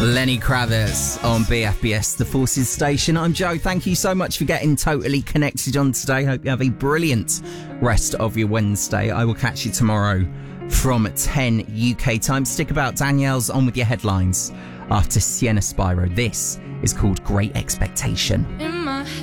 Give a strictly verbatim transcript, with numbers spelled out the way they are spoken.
Lenny Kravitz on B F B S, the Forces station. I'm Joe. Thank you so much for getting totally connected on today. Hope you have a brilliant rest of your Wednesday. I will catch you tomorrow from ten U K time. Stick about. Danielle's on with your headlines after Sienna Spyro. This is called Great Expectation. In my